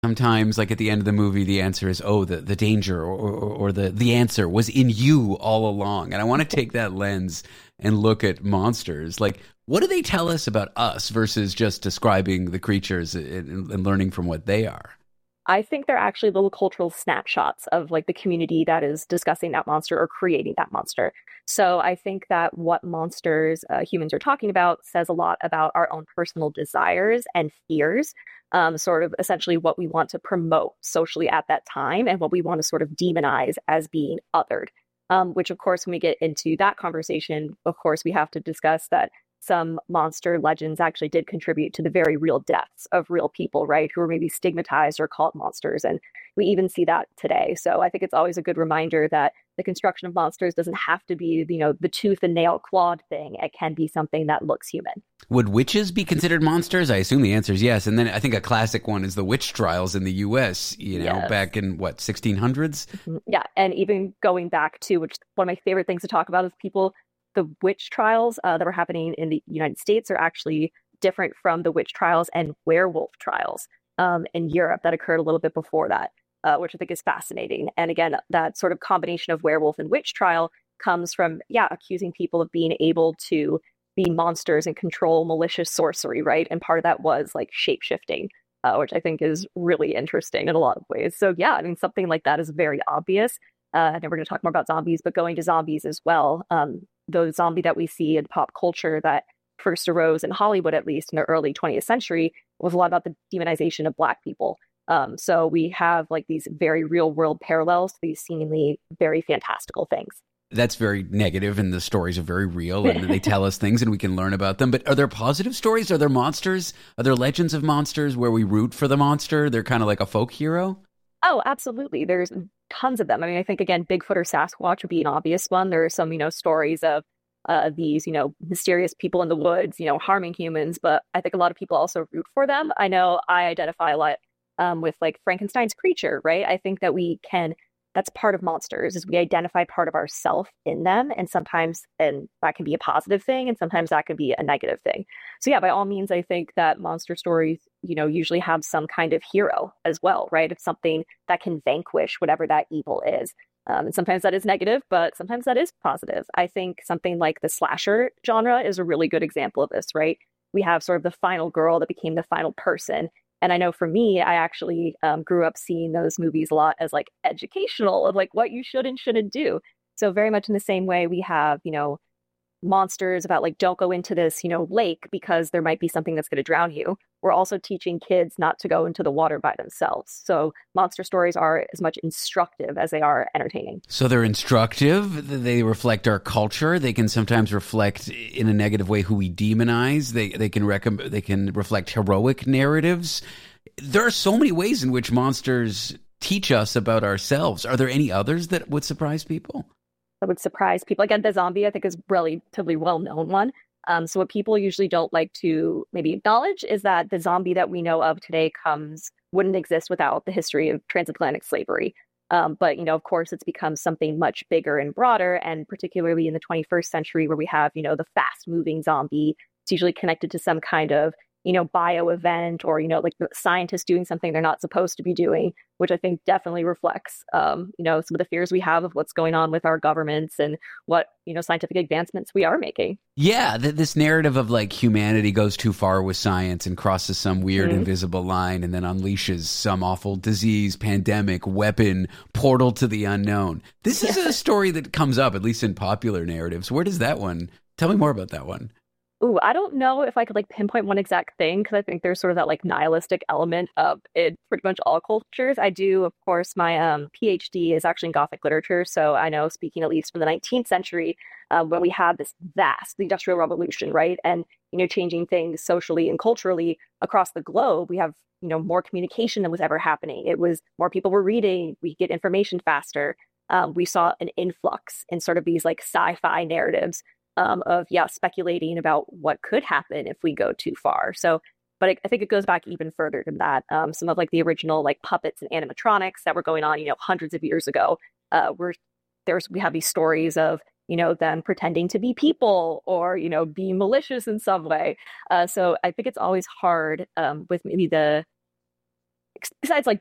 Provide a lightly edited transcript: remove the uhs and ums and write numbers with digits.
Sometimes, like at the end of the movie, the answer is, oh, the danger or the answer was in you all along. And I want to take that lens and look at monsters. Like, what do they tell us about us versus just describing the creatures and learning from what they are? I think they're actually little cultural snapshots of like the community that is discussing that monster or creating that monster. So I think that what monsters humans are talking about says a lot about our own personal desires and fears, sort of essentially what we want to promote socially at that time and what we want to sort of demonize as being othered. Which, of course, when we get into that conversation, of course, we have to discuss that some monster legends actually did contribute to the very real deaths of real people, right? Who were maybe stigmatized or called monsters. And we even see that today. So I think it's always a good reminder that the construction of monsters doesn't have to be, the tooth and nail clawed thing. It can be something that looks human. Would witches be considered monsters? I assume the answer is yes. And then I think a classic one is the witch trials in the U.S., Yes. back in, 1600s? Yeah. And even going back to, which one of my favorite things to talk about is the witch trials that were happening in the United States are actually different from the witch trials and werewolf trials in Europe that occurred a little bit before that, which I think is fascinating. And again, that sort of combination of werewolf and witch trial comes from, accusing people of being able to be monsters and control malicious sorcery, right? And part of that was like shape shifting, which I think is really interesting in a lot of ways. So yeah, I mean, something like that is very obvious. And then we're going to talk more about zombies, but going to zombies as well. The zombie that we see in pop culture that first arose in Hollywood, at least in the early 20th century, was a lot about the demonization of Black people. So we have like these very real world parallels to these seemingly very fantastical things. That's very negative, and the stories are very real, and they tell us things, and we can learn about them. But are there positive stories? Are there monsters? Are there legends of monsters where we root for the monster? They're kind of like a folk hero? Oh, absolutely. There's tons of them. I mean, I think, again, Bigfoot or Sasquatch would be an obvious one. There are some, stories of these, mysterious people in the woods, harming humans. But I think a lot of people also root for them. I know I identify a lot with like Frankenstein's creature, right? I think that that's part of monsters is we identify part of ourself in them. And sometimes, and that can be a positive thing. And sometimes that can be a negative thing. So yeah, by all means, I think that monster stories, usually have some kind of hero as well, right? It's something that can vanquish whatever that evil is. And sometimes that is negative, but sometimes that is positive. I think something like the slasher genre is a really good example of this, right? We have sort of the final girl that became the final person. And I know for me, I actually grew up seeing those movies a lot as like educational of like what you should and shouldn't do. So very much in the same way we have, monsters about like, don't go into this, lake because there might be something that's going to drown you. We're also teaching kids not to go into the water by themselves. So monster stories are as much instructive as they are entertaining. So they're instructive. They reflect our culture. They can sometimes reflect in a negative way who we demonize. They can reflect heroic narratives. There are so many ways in which monsters teach us about ourselves. Are there any others that would surprise people? That would surprise people. Again, the zombie, I think, is a relatively well-known one. So what people usually don't like to maybe acknowledge is that the zombie that we know of today wouldn't exist without the history of transatlantic slavery. But, of course, it's become something much bigger and broader, and particularly in the 21st century where we have, the fast-moving zombie. It's usually connected to some kind of bio event or, like the scientists doing something they're not supposed to be doing, which I think definitely reflects, some of the fears we have of what's going on with our governments and what, scientific advancements we are making. Yeah, this narrative of like humanity goes too far with science and crosses some weird invisible line and then unleashes some awful disease, pandemic, weapon, portal to the unknown. This is a story that comes up, at least in popular narratives. Where does that one? Tell me more about that one. Ooh, I don't know if I could like pinpoint one exact thing because I think there's sort of that like nihilistic element of it pretty much all cultures. I do, of course, my PhD is actually in Gothic literature. So I know speaking at least from the 19th century, when we had this vast the Industrial Revolution, right? And, changing things socially and culturally across the globe, we have, more communication than was ever happening. It was more people were reading, we get information faster. We saw an influx in sort of these like sci-fi narratives of speculating about what could happen if we go too far. So, but I think it goes back even further than that. Some of like the original like puppets and animatronics that were going on, hundreds of years ago, we have these stories of them pretending to be people or being malicious in some way. So I think it's always hard with maybe besides like